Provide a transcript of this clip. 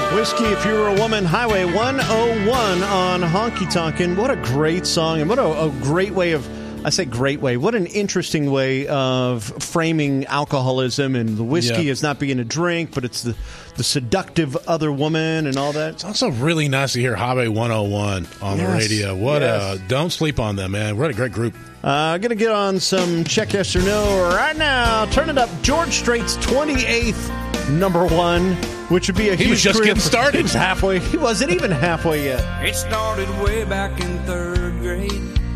Whiskey, If You Were a Woman, Highway 101 on Honky Tonkin'. What a great song, and what a great way of, I say great way, what an interesting way of framing alcoholism and the whiskey as not being a drink, but it's the seductive other woman and all that. It's also really nice to hear Highway 101 on the radio. Don't sleep on them, man. What a great group. I'm going to get on some Check Yes or No right now. Turn it up. George Strait's 28th number one, which would be a huge He was just getting started. He was halfway. He wasn't even halfway yet. It started way back in third grade.